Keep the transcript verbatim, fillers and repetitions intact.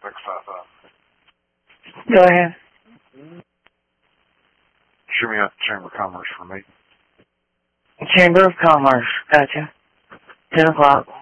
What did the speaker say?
six five five. Go ahead. Shoot me at Chamber of Commerce for me. Chamber of Commerce. Gotcha. ten o'clock.